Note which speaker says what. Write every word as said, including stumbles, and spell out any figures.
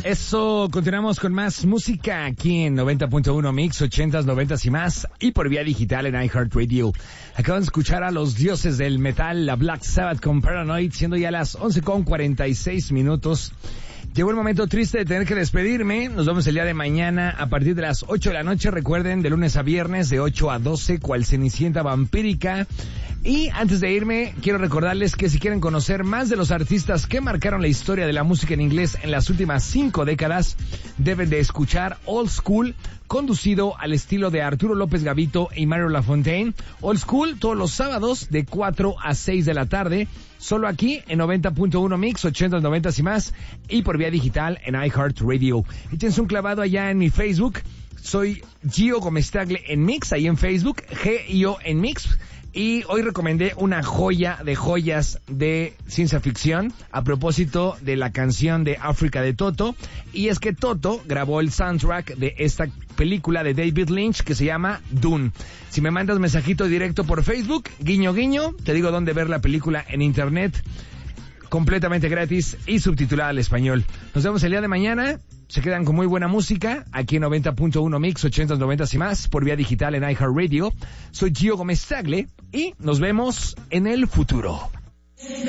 Speaker 1: Eso, continuamos con más música aquí en noventa punto uno Mix, ochentas, noventas y más, y por vía digital en iHeartRadio. Acaban de escuchar a los dioses del metal, la Black Sabbath con Paranoid, siendo ya las once con cuarenta y seis minutos. Llegó el momento triste de tener que despedirme. Nos vemos el día de mañana a partir de las ocho de la noche. Recuerden, de lunes a viernes, de ocho a doce, cual Cenicienta Vampírica. Y antes de irme, quiero recordarles que si quieren conocer más de los artistas que marcaron la historia de la música en inglés en las últimas cinco décadas, deben de escuchar Old School, conducido al estilo de Arturo López Gavito y Mario Lafontaine. Old School todos los sábados de cuatro a seis de la tarde, solo aquí en noventa punto uno Mix, ochentas, noventas y más, y por vía digital en iHeartRadio. Échense un clavado allá en mi Facebook. Soy Gio Gómez Tagle en Mix, ahí en Facebook, G I O en Mix. Y hoy recomendé una joya de joyas de ciencia ficción a propósito de la canción de África de Toto. Y es que Toto grabó el soundtrack de esta película de David Lynch que se llama Dune. Si me mandas mensajito directo por Facebook, guiño guiño, te digo dónde ver la película en internet, completamente gratis y subtitulada al español. Nos vemos el día de mañana. Se quedan con muy buena música aquí en noventa punto uno Mix, ochentas, noventas y más, por vía digital en iHeartRadio. Soy Gio Gómez Tagle y nos vemos en el futuro.